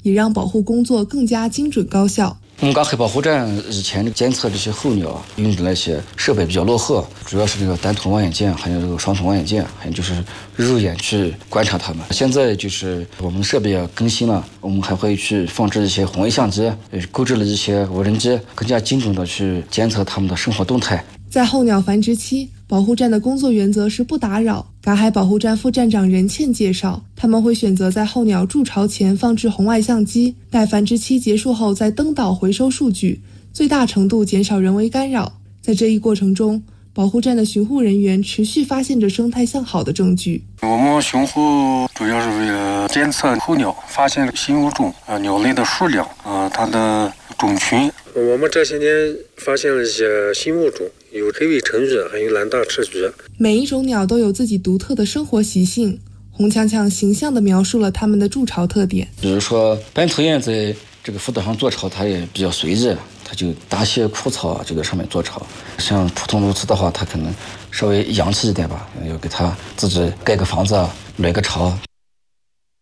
也让保护工作更加精准高效。 我们港海保护站以前监测这些候鸟用的那些设备比较落后，主要是这个单筒望远镜，还有这个双筒望远镜，还有就是肉眼去观察它们。现在就是我们设备也更新了，我们还会去放置一些红外相机，购置了一些无人机，更加精准的去监测它们的生活动态。 在候鸟繁殖期，保护站的工作原则是不打扰。港海保护站副站长任倩介绍，他们会选择在候鸟筑巢前放置红外相机，待繁殖期结束后再登岛回收数据，最大程度减少人为干扰。在这一过程中，保护站的巡护人员持续发现着生态向好的证据。 我们巡护主要是为了监测候鸟，发现新物种鸟类的数量它的种群。我们这些年发现了一些新物种，有黑尾橙鹬，还有蓝大赤鹬。 每一种鸟都有自己独特的生活习性，洪强强形象地描述了它们的筑巢特点。 比如说斑头雁在这个浮岛上筑巢，它也比较随意，它就搭些枯草就在上面筑巢。像普通鸬鹚的话，它可能稍微洋气一点吧，要给它自己盖个房子，垒个巢。